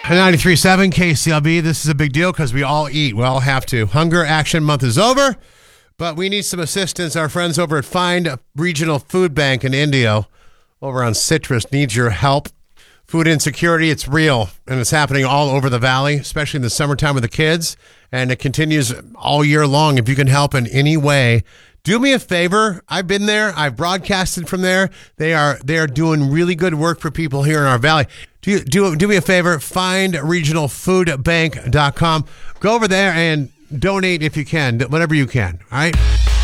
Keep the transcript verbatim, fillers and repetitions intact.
ninety-three point seven K C L B. This is a big deal because we all eat. We all have to. Hunger Action Month is over, but we need some assistance. Our friends over at Find Regional Food Bank in Indio over on Citrus needs your help. Food insecurity, it's real, and it's happening all over the valley, especially in the summertime with the kids, and it continues all year long. If you can help in any way, do me a favor. I've been there. I've broadcasted from there. They are they are doing really good work for people here in our valley. Do do do me a favor. Find regional food bank dot com. Go over there and donate if you can, whatever you can. All right.